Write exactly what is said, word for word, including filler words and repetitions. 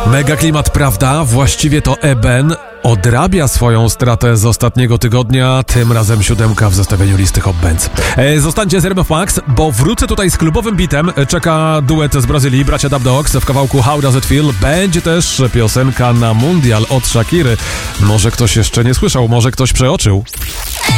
Mega klimat, prawda? Właściwie to Eben odrabia swoją stratę z ostatniego tygodnia, tym razem siódemka w zestawieniu listy Hot Bands. E, zostańcie z R M F Max, bo wrócę tutaj z klubowym bitem. Czeka duet z Brazylii, bracia Dub Dogs w kawałku How Does It Feel. Będzie też piosenka na mundial od Shakiry. Może ktoś jeszcze nie słyszał, może ktoś przeoczył.